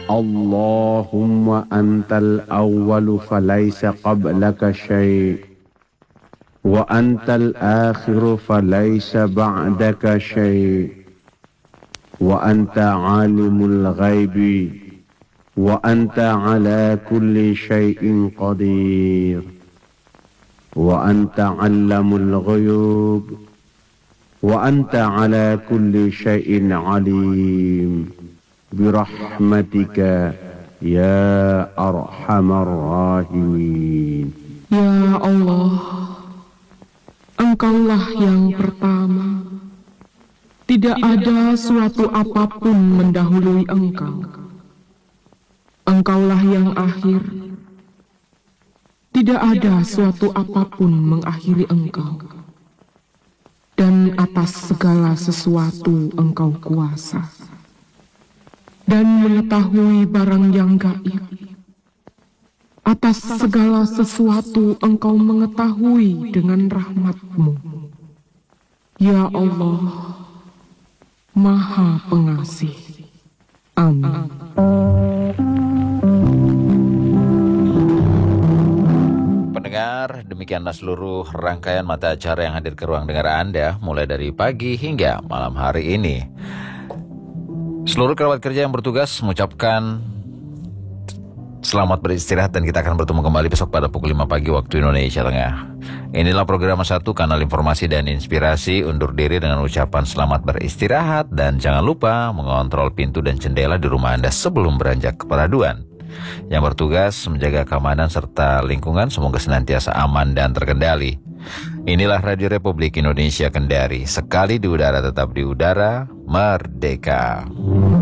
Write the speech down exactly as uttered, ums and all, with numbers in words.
اللهم أنت الأول فليس قبلك شيء وأنت الآخر فليس بعدك شيء وأنت عالم الغيب وأنت على كل شيء قدير وأنت علم الغيوب وأنت على كل شيء عليم برحمتك يا أرحم الراحمين. Ya Allah, Engkaulah yang pertama, tidak ada suatu apapun mendahului Engkau. Engkaulah yang akhir, tidak ada suatu apapun mengakhiri Engkau. Dan atas segala sesuatu Engkau kuasa dan mengetahui barang yang gaib. Atas segala sesuatu Engkau mengetahui dengan rahmat-Mu. Ya Allah, Maha Pengasih. Amin. Pendengar, demikianlah seluruh rangkaian mata acara yang hadir ke ruang dengar Anda mulai dari pagi hingga malam hari ini. Seluruh kerabat kerja yang bertugas mengucapkan selamat beristirahat dan kita akan bertemu kembali besok pada pukul lima pagi waktu Indonesia Tengah. Inilah program satu Kanal Informasi dan Inspirasi, undur diri dengan ucapan selamat beristirahat dan jangan lupa mengontrol pintu dan jendela di rumah Anda sebelum beranjak ke peraduan. Yang bertugas menjaga keamanan serta lingkungan semoga senantiasa aman dan terkendali. Inilah Radio Republik Indonesia Kendari, sekali di udara tetap di udara, merdeka.